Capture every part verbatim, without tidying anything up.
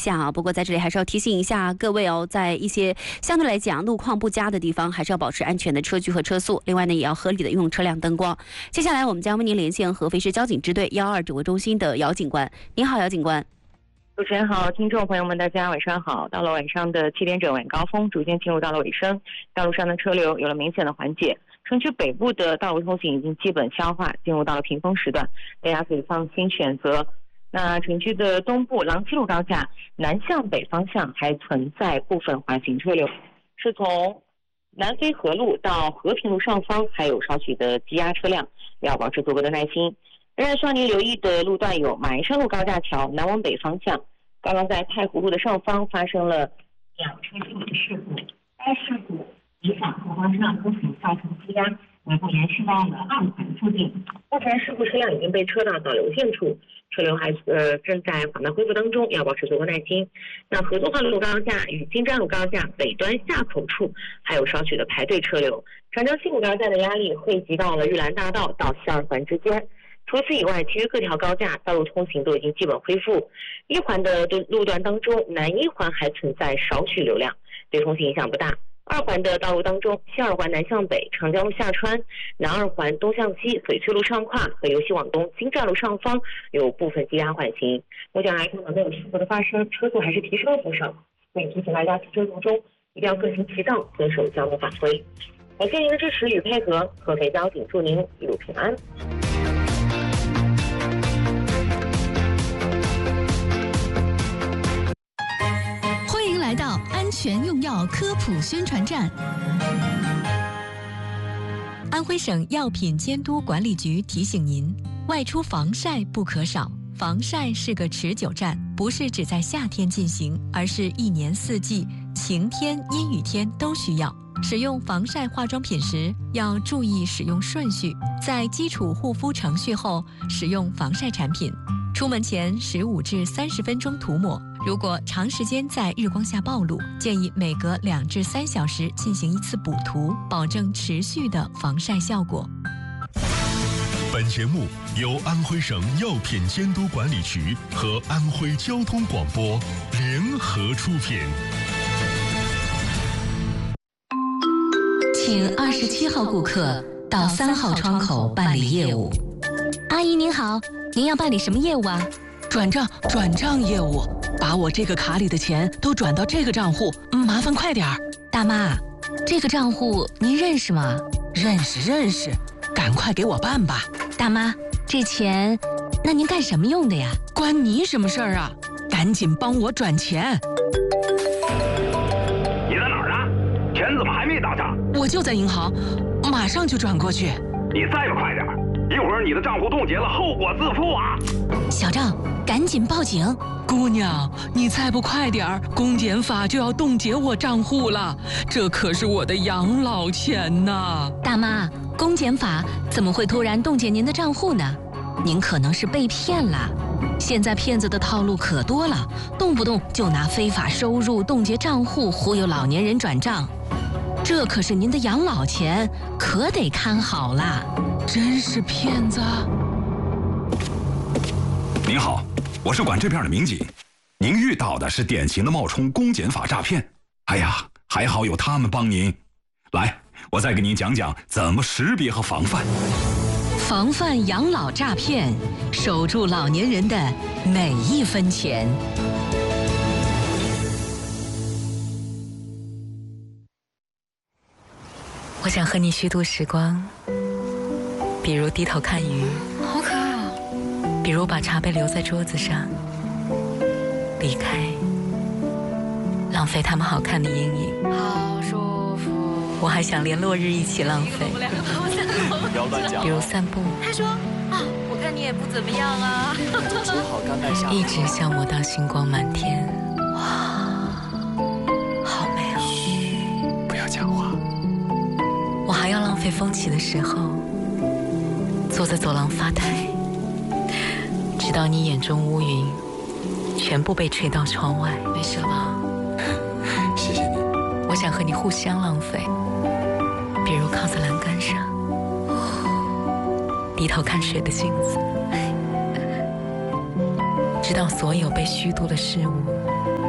下啊。不过在这里还是要提醒一下各位哦，在一些相对来讲路况不佳的地方，还是要保持安全的车距和车速。另外呢，也要合理的用车辆灯光。接下来我们将为您连线合肥市交警支队幺二指挥中心的姚警官。您好，姚警官。 主持人好，听众朋友们，大家晚上好。到了晚上的七点整，晚高峰逐渐进入到了尾声，道路上的车流有了明显的缓解。城区北部的道路通行已经基本消化，进入到了平峰时段，大家可以放心选择。那城区的东部郎七路高架南向北方向还存在部分缓行车流，是从南飞河路到和平路上方还有少许的积压车辆，要保持足够的耐心。仍然需要您留意的路段有马鞍山路高架桥南往北方向，刚刚在太湖路的上方发生了两车性的事故，该事故影响后方车辆通行，造成积压，尾部延续到了二环附近。目前事故车辆已经被车到导流线处，车流还呃正在缓慢恢复当中，要保持足够耐心。那合作化路高架与金站路高架北端下口处还有少许的排队车流，长江西路高架的压力汇集到了玉兰大道到西二环之间。除此以外，其余各条高架道路通行都已经基本恢复。一环的路段当中，南一环还存在少许流量，对通行影响不大。二环的道路当中，西二环南向北、长江路下穿、南二环东向西、翡翠路上跨和由西往东金站路上方有部分积压缓行。目前来看呢，没有事故的发生，车速还是提升了不少。所以提醒大家骑车途中一定要各行其道，遵守交通法规。感谢您的支持与配合，合肥交警祝您一路平安。 来到安全用药科普宣传站。 安徽省药品监督管理局提醒您，外出防晒不可少。防晒是个持久战，不是只在夏天进行，而是一年四季，晴天、阴雨天都需要。使用防晒化妆品时，要注意使用顺序，在基础护肤程序后，使用防晒产品。出门前十五至三十分钟涂抹。如果长时间在日光下暴露，建议每隔两至三小时进行一次补涂，保证持续的防晒效果。 本节目由安徽省药品监督管理局和安徽交通广播联合出品。 请二十七号顾客到三号窗口办理业务。 阿姨您好，您要办理什么业务啊？ 转账转账业务，把我这个卡里的钱都转到这个账户，麻烦快点儿。 大妈，这个账户您认识吗？ 认识认识，赶快给我办吧。 大妈，这钱那您干什么用的呀？ 关你什么事儿啊？赶紧帮我转钱。 你在哪儿啊？钱怎么还没到账？ 我就在银行，马上就转过去。 你再不快点，一会儿你的账户冻结了，后果自负啊！ 小赵，赶紧报警！ 姑娘，你再不快点儿，公检法就要冻结我账户了，这可是我的养老钱呐！ 大妈，公检法怎么会突然冻结您的账户呢？您可能是被骗了。现在骗子的套路可多了，动不动就拿非法收入冻结账户忽悠老年人转账，这可是您的养老钱，可得看好了。 真是骗子！ 您好，我是管这片的民警，您遇到的是典型的冒充公检法诈骗。哎呀，还好有他们帮您。来，我再给您讲讲怎么识别和防范。 防范养老诈骗，守住老年人的每一分钱。 我想和你虚度时光，比如低头看鱼， 好可爱哦。 比如把茶杯留在桌子上，离开，浪费他们好看的阴影。 好舒服。 我还想连落日一起浪费， 不要乱讲。 比如散步。 他说啊，我看你也不怎么样啊。 好甘拜下。 一直消磨到星光满天。哇，好美哦。 嘘，不要讲话。 我还要浪费风起的时候，坐在走廊发呆，直到你眼中乌云全部被吹到窗外。没事了吧？ 谢谢你。 我想和你互相浪费，比如靠在栏杆上，低头看水的镜子，直到所有被虚度的事物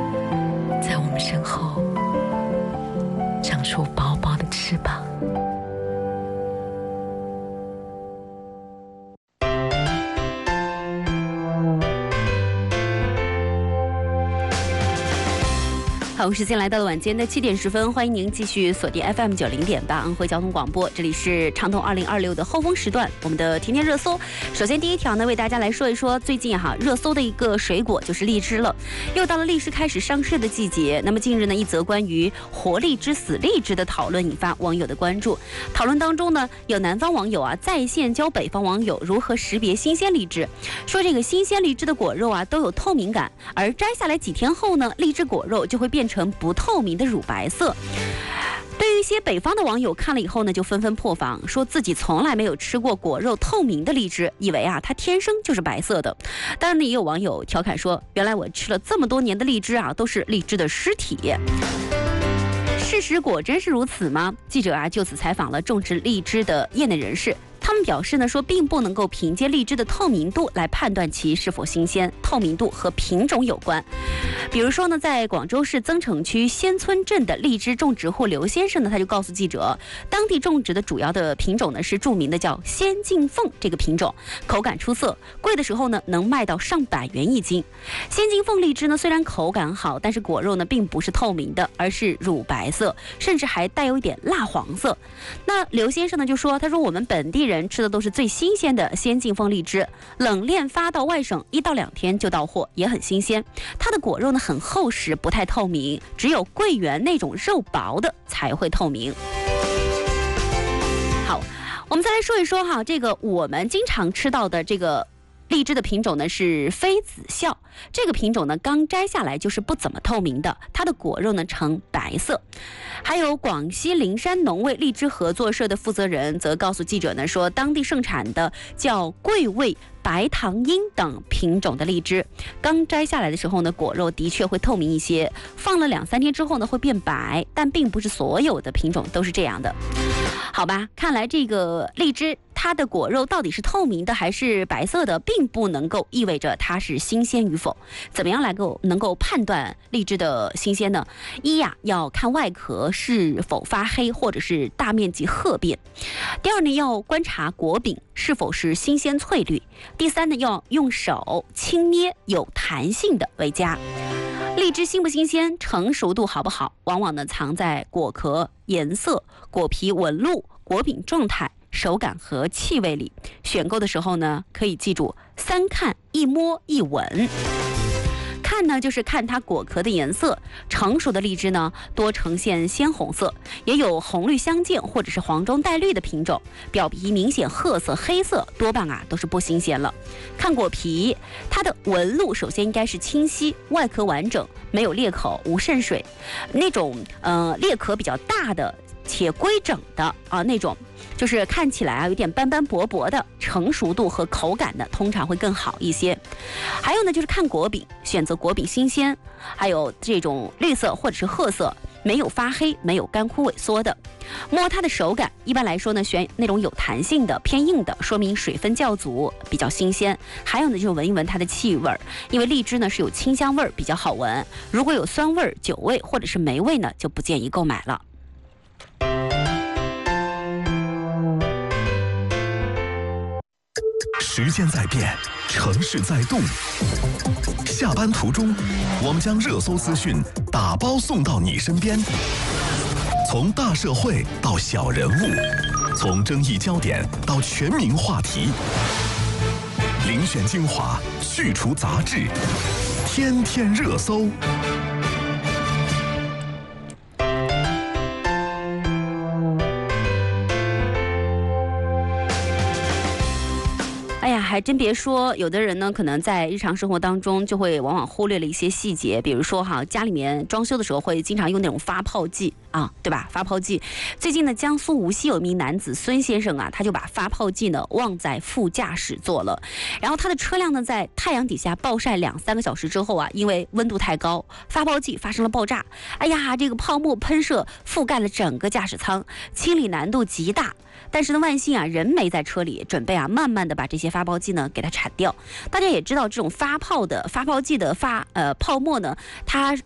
好，时间来到了晚间的七点十分，欢迎您继续锁定 F M 九零点八安徽交通广播，这里是畅通二零二六的后风时段，我们的天天热搜。首先第一条呢，为大家来说一说最近哈热搜的一个水果就是荔枝了，又到了荔枝开始上市的季节。那么近日呢，一则关于活荔枝、死荔枝的讨论引发网友的关注。讨论当中呢，有南方网友啊在线教北方网友如何识别新鲜荔枝，说这个新鲜荔枝的果肉啊都有透明感，而摘下来几天后呢，荔枝果肉就会变成不透明的乳白色。对于一些北方的网友看了以后呢，就纷纷破防，说自己从来没有吃过果肉透明的荔枝，以为啊它天生就是白色的。当然呢，也有网友调侃说，原来我吃了这么多年的荔枝啊，都是荔枝的尸体。事实果真是如此吗？记者啊就此采访了种植荔枝的业内人士。他们表示呢，说并不能够凭借荔枝的透明度来判断其是否新鲜，透明度和品种有关。比如说呢，在广州市增城区仙村镇的荔枝种植户刘先生呢，他就告诉记者，当地种植的主要的品种呢是著名的叫仙境凤这个品种，口感出色，贵的时候呢能卖到上百元一斤。仙境凤荔枝呢虽然口感好，但是果肉呢并不是透明的，而是乳白色，甚至还带有一点蜡黄色。那刘先生呢就说，他说我们本地人吃的都是最新鲜的仙境凤荔枝，冷链发到外省一到两天就到货，也很新鲜。它的果肉呢很厚实，不太透明，只有桂圆那种肉薄的才会透明。好，我们再来说一说哈，这个我们经常吃到的这个荔枝的品种呢是妃子笑，这个品种呢刚摘下来就是不怎么透明的，它的果肉呢呈白色。还有广西灵山农卫荔枝合作社的负责人则告诉记者呢，说当地盛产的叫桂味、白糖樱等品种的荔枝，刚摘下来的时候呢，果肉的确会透明一些，放了两三天之后呢会变白，但并不是所有的品种都是这样的。好吧，看来这个荔枝它的果肉到底是透明的还是白色的，并不能够意味着它是新鲜与否。怎么样来够能够判断荔枝的新鲜呢？一呀，要看外壳是否发黑或者是大面积褐变。第二呢，要观察果柄是否是新鲜翠绿。第三呢，要用手轻捏有弹性的为佳。荔枝新不新鲜，成熟度好不好，往往呢藏在果壳、颜色、果皮纹路、果柄状态、手感和气味里。选购的时候呢，可以记住三看一摸一闻。看呢，就是看它果壳的颜色，成熟的荔枝呢多呈现鲜红色，也有红绿相间或者是黄中带绿的品种，表皮明显褐色、黑色，多半啊都是不新鲜了。看果皮，它的纹路首先应该是清晰，外壳完整，没有裂口，无渗水，那种呃裂壳比较大的且规整的啊那种，就是看起来啊有点斑斑驳驳的，成熟度和口感呢通常会更好一些。还有呢就是看果柄，选择果柄新鲜，还有这种绿色或者是褐色，没有发黑，没有干枯萎缩的。摸它的手感，一般来说呢选那种有弹性的、偏硬的，说明水分较足，比较新鲜。还有呢就是闻一闻它的气味，因为荔枝呢是有清香味，比较好闻。如果有酸味、酒味或者是霉味呢，就不建议购买了。 时间在变，城市在动。下班途中，我们将热搜资讯打包送到你身边。从大社会到小人物，从争议焦点到全民话题，遴选精华，去除杂质，天天热搜。 哎呀，还真别说，有的人呢，可能在日常生活当中就会往往忽略了一些细节，比如说哈，家里面装修的时候会经常用那种发泡剂啊，对吧？发泡剂。最近呢，江苏无锡有一名男子孙先生啊，他就把发泡剂呢忘在副驾驶座了，然后他的车辆呢在太阳底下暴晒两三个小时之后啊，因为温度太高，发泡剂发生了爆炸。哎呀，这个泡沫喷射覆盖了整个驾驶舱，清理难度极大。但是呢，万幸啊，人没在车里，准备啊，慢慢的把这些发泡剂呢给它铲掉。大家也知道，这种发泡的发泡剂的发呃泡沫呢，它